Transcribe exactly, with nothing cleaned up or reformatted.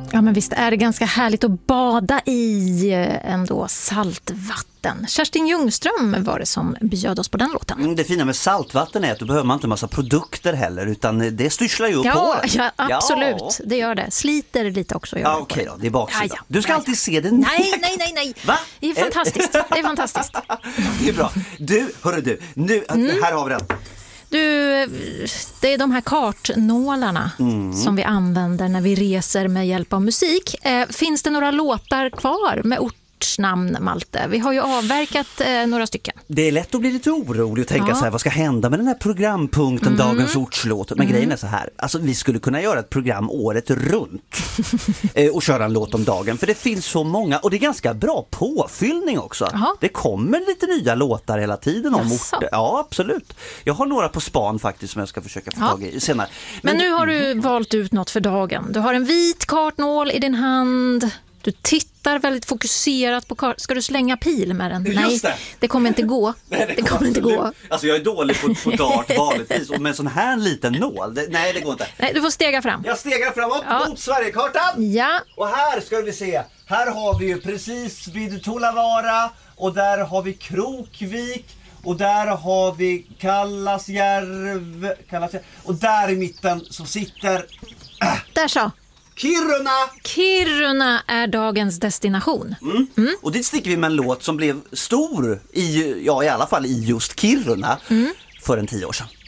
Ja, men visst är det ganska härligt att bada i ändå saltvatten. Kerstin Ljungström var det som bjöd oss på den låten. Mm, det fina med saltvatten är att du behöver man inte en massa produkter heller, utan det styrslar ju upp ja, håret. Ja, absolut. Ja. Det gör det. Sliter lite också. Ja, okej då. Det är baksidan. Ja, ja. Du ska ja, alltid ja. se det. Nej, nej, nej, nej. Va? Det är fantastiskt. Det är fantastiskt. Det är bra. Du, hörru du. Nu, mm. här har vi den. Du, det är de här kartnålarna mm. som vi använder när vi reser med hjälp av musik. Eh, finns det några låtar kvar med ortsnamn, Malte? Vi har ju avverkat eh, några stycken. Det är lätt att bli lite orolig och tänka ja. så här, vad ska hända med den här programpunkten mm. Dagens ortslåt? Men mm. grejen är så här, alltså vi skulle kunna göra ett program året runt eh, och köra en låt om dagen, för det finns så många, och det är ganska bra påfyllning också. Aha. Det kommer lite nya låtar hela tiden om orter. Ja, absolut. Jag har några på span faktiskt som jag ska försöka få ja. tag i senare. Men, Men nu har du mm. valt ut något för dagen. Du har en vit kartnål i din hand. Du tittar väldigt fokuserat på kart. Ska du slänga pil med den? Nej, det. det kommer inte gå. Nej, det, det kommer inte gå. Alltså jag är dålig på, på dart vanligtvis. Och med en sån här liten nål, det, nej det går inte. Nej, du får stega fram. Jag stegar framåt ja. mot Sverigekartan. Ja. Och här ska vi se. Här har vi ju precis vid Tulavara. Och där har vi Krokvik. Och där har vi Kallasjärv. Kallasjärv. Och där i mitten så sitter... Äh, där så. Kiruna! Kiruna är dagens destination. Mm. Mm. Och dit sticker vi med en låt som blev stor i, ja, i alla fall i just Kiruna mm. för en tio år sedan.